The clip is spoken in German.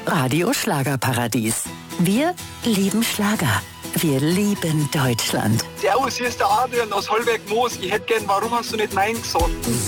Radio Schlagerparadies. Wir lieben Schlager. Wir lieben Deutschland. Servus, hier ist der Adrian aus Hollberg-Moos. Ich hätte gern, warum hast du nicht Nein gesagt?